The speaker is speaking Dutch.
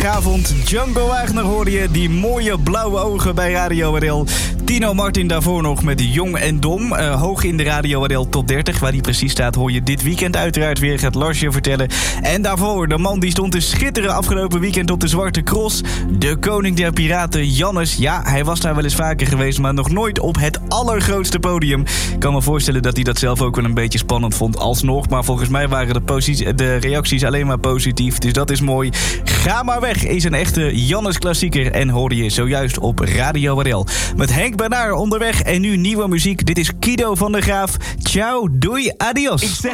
Avond. Django Wagner hoorde je, die mooie blauwe ogen bij Radio RL. Tino Martin daarvoor nog met Jong en Dom. Hoog in de Radio RL Top 30. Waar die precies staat hoor je dit weekend uiteraard weer. Gaat Lars je vertellen. En daarvoor de man die stond te schitteren afgelopen weekend op de Zwarte Cross. De koning der piraten, Jannes. Ja, hij was daar wel eens vaker geweest, maar nog nooit op het allergrootste podium. Ik kan me voorstellen dat hij dat zelf ook wel een beetje spannend vond alsnog. Maar volgens mij waren de reacties alleen maar positief. Dus dat is mooi. Ga maar weg is een echte Jannes klassieker en hoorde je zojuist op Radio RL. Met Henk Bernard onderweg en nu nieuwe muziek. Dit is Kido van der Graaf. Ciao, doei, adios.